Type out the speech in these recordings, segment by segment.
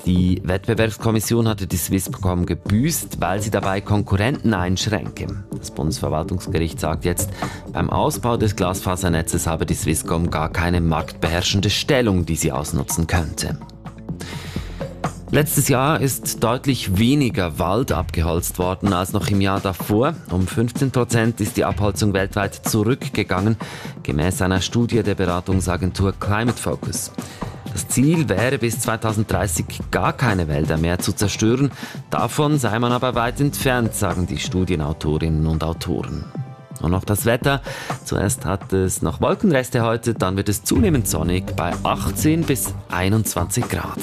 Die Wettbewerbskommission hatte die Swisscom gebüßt, weil sie dabei Konkurrenten einschränke. Das Bundesverwaltungsgericht sagt jetzt, beim Ausbau des Glasfasernetzes habe die Swisscom gar keine marktbeherrschende Stellung, die sie ausnutzen könnte. Letztes Jahr ist deutlich weniger Wald abgeholzt worden als noch im Jahr davor. Um 15% ist die Abholzung weltweit zurückgegangen, gemäß einer Studie der Beratungsagentur Climate Focus. Das Ziel wäre, bis 2030 gar keine Wälder mehr zu zerstören. Davon sei man aber weit entfernt, sagen die Studienautorinnen und Autoren. Und noch das Wetter. Zuerst hat es noch Wolkenreste heute, dann wird es zunehmend sonnig bei 18 bis 21 Grad.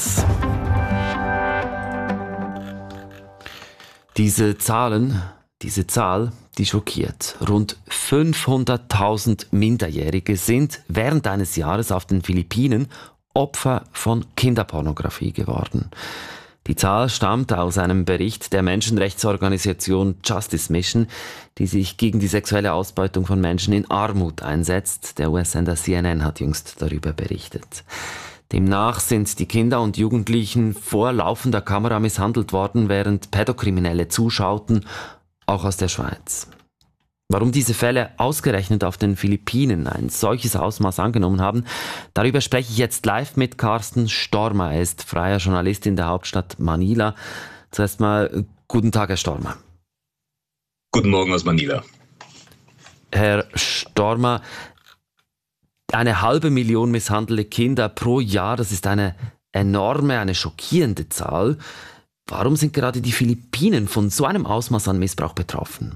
Diese Zahl, die schockiert. Rund 500.000 Minderjährige sind während eines Jahres auf den Philippinen Opfer von Kinderpornografie geworden. Die Zahl stammt aus einem Bericht der Menschenrechtsorganisation Justice Mission, die sich gegen die sexuelle Ausbeutung von Menschen in Armut einsetzt. Der US-Sender CNN hat jüngst darüber berichtet. Demnach sind die Kinder und Jugendlichen vor laufender Kamera misshandelt worden, während Pädokriminelle zuschauten, auch aus der Schweiz. Warum diese Fälle ausgerechnet auf den Philippinen ein solches Ausmaß angenommen haben, darüber spreche ich jetzt live mit Carsten Stormer. Er ist freier Journalist in der Hauptstadt Manila. Zuerst mal guten Tag, Herr Stormer. Guten Morgen aus Manila. Herr Stormer, 500.000 misshandelte Kinder pro Jahr, das ist eine enorme, eine schockierende Zahl. Warum sind gerade die Philippinen von so einem Ausmaß an Missbrauch betroffen?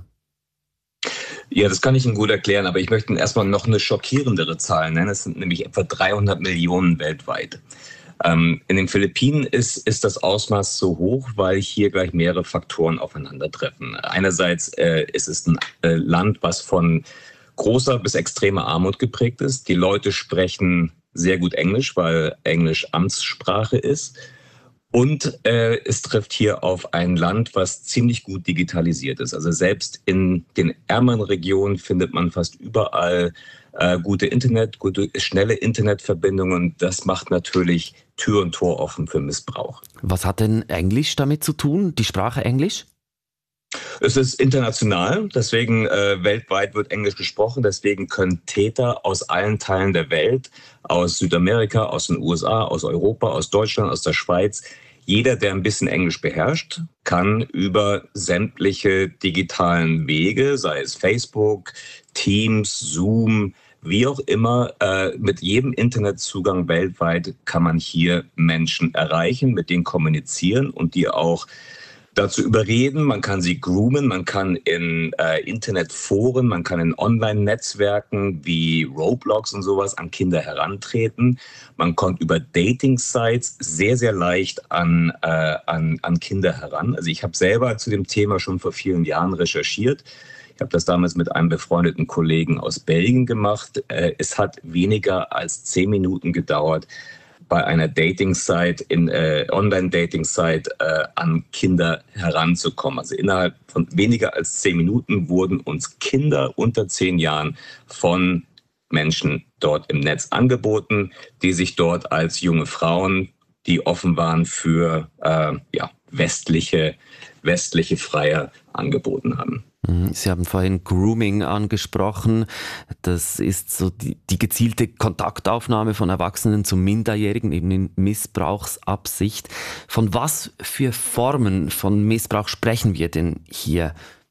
Ja, das kann ich Ihnen gut erklären, aber ich möchte Ihnen erstmal noch eine schockierendere Zahl nennen. Es sind nämlich etwa 300 Millionen weltweit. In den Philippinen ist das Ausmaß so hoch, weil hier gleich mehrere Faktoren aufeinandertreffen. Einerseits ist es ein Land, was von großer bis extremer Armut geprägt ist. Die Leute sprechen sehr gut Englisch, weil Englisch Amtssprache ist. Und es trifft hier auf ein Land, was ziemlich gut digitalisiert ist. Also selbst in den ärmeren Regionen findet man fast überall gute schnelle Internetverbindungen. Das macht natürlich Tür und Tor offen für Missbrauch. Was hat denn Englisch damit zu tun, die Sprache Englisch? Es ist international, deswegen weltweit wird Englisch gesprochen. Deswegen können Täter aus allen Teilen der Welt, aus Südamerika, aus den USA, aus Europa, aus Deutschland, aus der Schweiz, jeder, der ein bisschen Englisch beherrscht, kann über sämtliche digitalen Wege, sei es Facebook, Teams, Zoom, wie auch immer, mit jedem Internetzugang weltweit kann man hier Menschen erreichen, mit denen kommunizieren und die auch dazu überreden. Man kann sie groomen, man kann in Internetforen, man kann in Online-Netzwerken wie Roblox und sowas an Kinder herantreten. Man kommt über Dating-Sites sehr, sehr leicht an Kinder heran. Also ich habe selber zu dem Thema schon vor vielen Jahren recherchiert. Ich habe das damals mit einem befreundeten Kollegen aus Belgien gemacht. Es hat weniger als 10 Minuten gedauert, bei einer Dating-Site, Online-Dating-Site an Kinder heranzukommen. Also innerhalb von weniger als 10 Minuten wurden uns Kinder unter 10 Jahren von Menschen dort im Netz angeboten, die sich dort als junge Frauen, die offen waren für westliche Freier, angeboten haben. Sie haben vorhin Grooming angesprochen. Das ist so die gezielte Kontaktaufnahme von Erwachsenen zu Minderjährigen, eben in Missbrauchsabsicht. Von was für Formen von Missbrauch sprechen wir denn hier?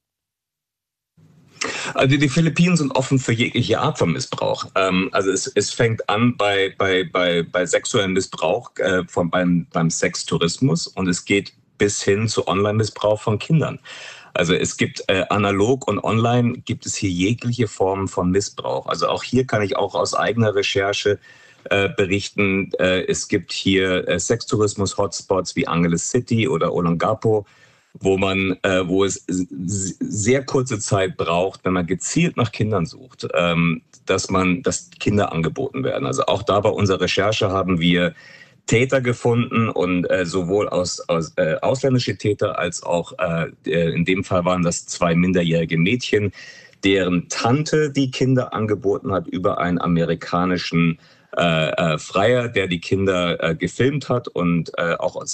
Also die Philippinen sind offen für jegliche Art von Missbrauch. Also es fängt an bei sexuellem Missbrauch beim Sextourismus und es geht bis hin zu Online-Missbrauch von Kindern. Also es gibt analog und online gibt es hier jegliche Formen von Missbrauch. Also auch hier kann ich auch aus eigener Recherche berichten. Es gibt hier Sextourismus-Hotspots wie Angeles City oder Olongapo, wo es sehr kurze Zeit braucht, wenn man gezielt nach Kindern sucht, dass Kinder angeboten werden. Also auch da bei unserer Recherche haben wir Täter gefunden und sowohl ausländische Täter als auch in dem Fall waren das 2 minderjährige Mädchen, deren Tante die Kinder angeboten hat über einen amerikanischen Freier, der die Kinder gefilmt hat und auch